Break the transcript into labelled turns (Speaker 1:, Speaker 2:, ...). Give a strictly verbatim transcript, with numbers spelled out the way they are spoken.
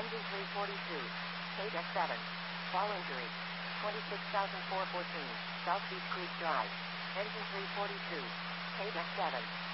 Speaker 1: Engine three forty-two. K D E C seven. Fall injury. twenty-six thousand four hundred fourteen. South Beach Creek Drive. Engine three forty-two. K D E C seven.